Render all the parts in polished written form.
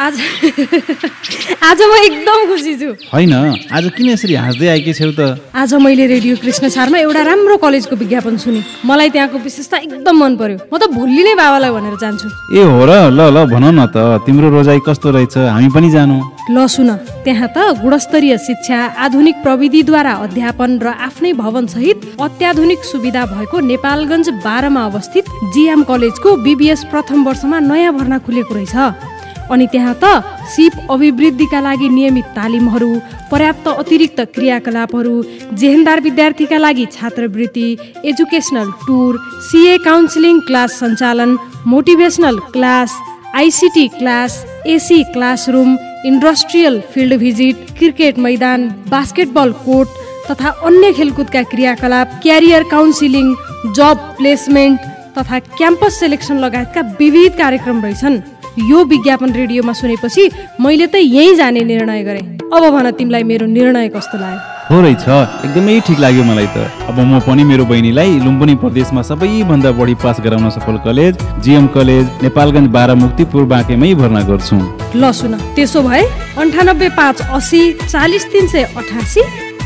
आज म एकदम खुसी छु। होइन, आज किन यसरी हाँस्दै आएकी छेउ त? आज मैले रेडियो कृष्ण सारमा एउटा राम्रो कलेजको विज्ञापन सुने। मलाई त्यहाँको विशेषता एकदम मन पर्यो। म त भोलि नै बाबालाई भनेर जान्छु। ए हो र? ल ल भन न त, तिम्रो रोजाइ कस्तो रहेछ, हामी पनि जानु। ल सुन, त्यहाँ त गुणस्तरीय शिक्षा, आधुनिक प्रविधिद्वारा अध्यापन र आफ्नै भवन सहित अत्याधुनिक सुविधा भएको नेपालगञ्ज 12 मा अवस्थित जिएम कलेजको बीबीएस प्रथम वर्षमा नयाँ भर्ना खुलेको रहेछ। अनि त्यहाँ त सिप अभिवृद्धिका लागि नियमित तालिमहरू, पर्याप्त अतिरिक्त क्रियाकलापहरू, जेहेन्दार विद्यार्थीका लागि छात्रवृत्ति, educational tour, CA counselling class सञ्चालन, motivational class, ICT class, AC classroom, industrial field visit, cricket मैदान, बास्केटबल कोर्ट तथा अन्य खेलकुदका क्रियाकलाप, क्यारियर काउन्सिलिङ, जब प्लेसमेन्ट तथा क्याम्पस सेलेक्सन लगायतका विविध कार्यक्रम रहेछन्। यो विज्ञापन रेडियोमा सुनेपछि मैले त यहीँ जाने निर्णय गरेँ। अब भन तिमीलाई मेरो निर्णय कस्तो लाग्यो? हो रहेछ, एकदमै ठिक लाग्यो मलाई त। अब म पनि मेरो बहिनीलाई लुम्बिनी प्रदेशमा सबैभन्दा बढी पास गराउन सफल कलेज जिएम कलेज नेपालगञ्ज 12 मुक्तिपुर बाँकेमै भर्ना गर्छु। ल सुन, त्यसो भए 985880 40388,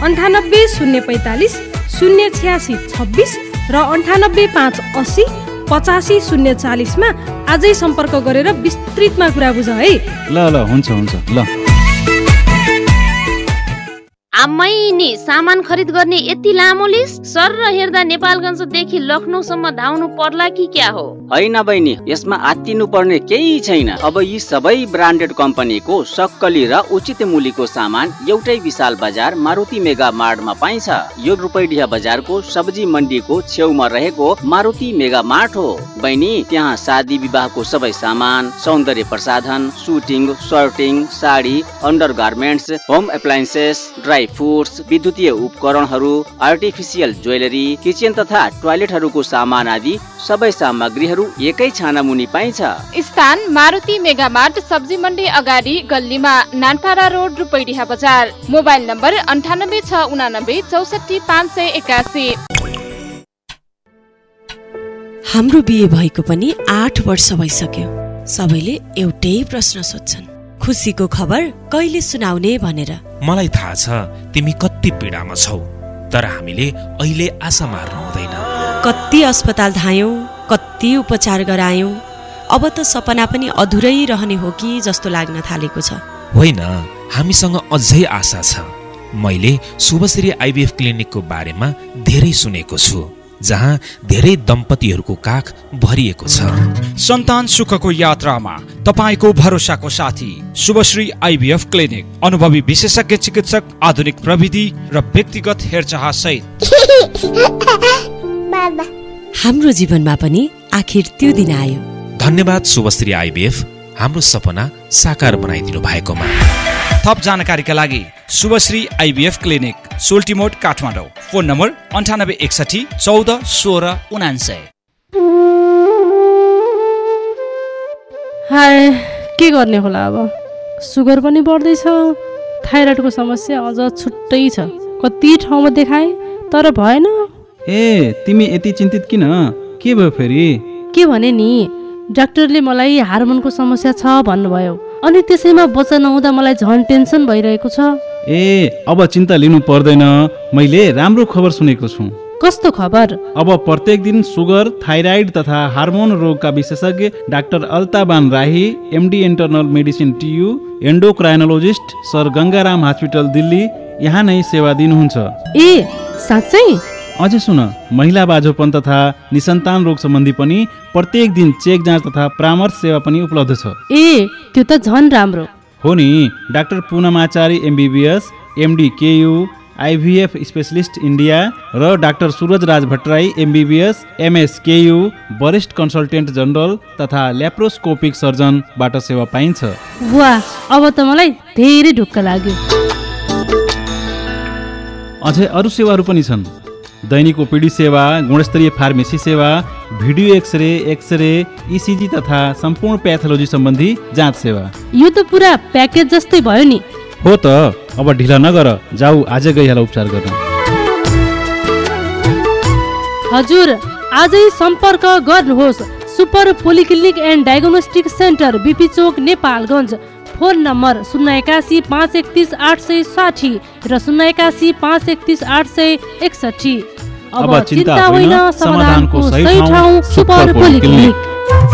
98 045 086 26 र 985880 85 040 मा आजै सम्पर्क गरेर विस्तृतमा कुरा बुझ है। ल ल हुन्छ ल। आम्मै नि सामान खरिद गर्ने यति लामो लिस्ट? सर र हेर्दा नेपालगञ्जदेखि लखनऊसम्म धाउनु पर्ला कि क्या हो? होइन बहिनी, यसमा आत्तिनु पर्ने केही छैन। अब यी सबै ब्रान्डेड कम्पनीको सक्कली र उचित मूल्यको सामान एउटै विशाल बजार मारुति मेगा मार्टमा पाइन्छ। यो रूपैडिया बजारको सब्जी मण्डीको छेउमा रहेको मारुति मेगा मार्ट हो। बहिनी, त्यहाँ शादी विवाहको सबै सामान, सौन्दर्य प्रसाधन, shooting, shirting, sari, under garments, home appliances, dry foods, विद्युतीय उपकरणहरू, आर्टिफिसियल ज्वेलरी, किचन तथा टोयलेटहरूको सामान आदि सबै सामग्रीहरू एकै छानामुनि पाइन्छ। स्थान मारुति मेगा मार्ट, सब्जी मण्डी अगाडि गल्लीमा, नानपाडा रोड, रूपैडिया बजार। Mobile number 98 689 64 581। हाम्रो बिहे भएको पनि 8 वर्ष भइसक्यो। सबैले एउटै प्रश्न सोध्छन्, खुसीको खबर कहिले सुनाउने भनेर। मलाई थाहा छ तिमी कति पीडामा छौ, तर हामीले अहिले आशा मार्नु हुँदैन। कति अस्पताल धायौं, कति उपचार गरायौं, अब त सपना पनि अधुरै रहने हो कि जस्तो लाग्न थालेको छ। होइन, हामीसँग अझै आशा छ। मैले शुभश्री आइभीएफ क्लिनिकको बारेमा धेरै सुनेको छु, जहाँ धेरै दम्पतिहरूको काख भरिएको छ। सन्तान सुखको यात्रामा तपाईको भरोसाको साथी शुभश्री आइभीएफ क्लिनिक। अनुभवी विशेषज्ञ चिकित्सक, आधुनिक प्रविधि र व्यक्तिगत हेरचाह सहित। हाम्रो जीवनमा पनि आखिर त्यो दिन आयो। धन्यवाद शुभश्री आइभीएफ, हाम्रो सपना साकार बनाइदिनु भएकोमा। थप जानकारीका लागि Shubhashree IVF clinic, सोल्टिमोड, Kathmandu. Phone number 9861 14 16 99। हाय, के गर्ने होला अब? सुगर पनि बढ्दैछ, थाइरोइडको समस्या अझ छुट्टै छ। कति ठाउँमा देखाएँ तर भएन। ए, तिमी यति चिन्तित किन? के भयो फेरि? के भने नि, डाक्टरले मलाई हार्मोनको समस्या छ भन्नुभयो। अनि त्यसैमा बच्चा नहुँदा मलाई झन् टेन्सन भइरहेको छ। ए, अब चिन्ता लिनु पर्दैन, मैले राम्रो खबर सुनेको छु। कस्तो खबर? अब प्रत्येक दिन सुगर, थाइराइड तथा हार्मोन रोगका विशेषज्ञ डाक्टर अल्ताबान राही, MD internal medicine TU, एन्डोक्राइनोलोजिस्ट sir Gangaram hospital Delhi यहाँ नै सेवा दिनुहुन्छ। ए, साँच्चै? अझै सुन, महिला बाझोपन तथा निसन्तान रोग सम्बन्धी पनि प्रत्येक दिन चेक जाँच तथा परामर्श सेवा पनि उपलब्ध छ। ए, त्यो त झन् राम्रो हो नि। Doctor पूनमाचारी MBBS, MD KU, IVF specialist India र डाक्टर सूरज राज भट्टराई एमबीबीएस, एमएस केयु, वरिष्ठ कन्सल्टेन्ट जनरल तथा ल्याप्रोस्कोपिक सर्जनबाट सेवा पाइन्छ। वाह, अब त मलाई धेरै ढुक्क लाग्यो। अझै अरू सेवाहरू पनि छन्। दैनिक ओपीडी सेवा, गुणस्तरीय फार्मेसी सेवा, भिडियो एक्सरे, इसिजी तथा सम्पूर्ण प्याथोलोजी सम्बन्धी जाँच सेवा। यो त पुरा प्याकेज जस्तै भयो नि। हो त, अब ढिला नगर, जाऊ आजै गइहाल उपचार गर्न। हजुर, आजै सम्पर्क गर्नुहोस् super polyclinic and diagnostic centre, BP Chowk, Nepalgunj. Phone number 081 531 860 र 081 531 861। अब चिन्ता होइन, समाधानको सही ठाउँ सुपर पोलिक्लिनिक।